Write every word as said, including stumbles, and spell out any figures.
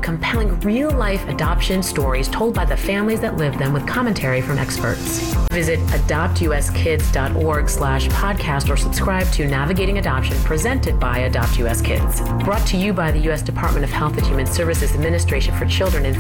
compelling real-life adoption stories told by the families that live them with commentary from experts. Visit adopt u s kids dot org slash podcast or subscribe to Navigating Adoption presented by Adopt U S Kids. Brought to you by the U S Department of Health and Human Services Administration for Children and